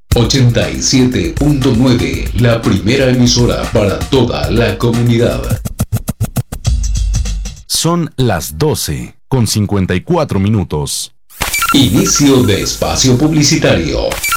87.9, la primera emisora para toda la comunidad. Son las 12:54. Inicio de espacio publicitario.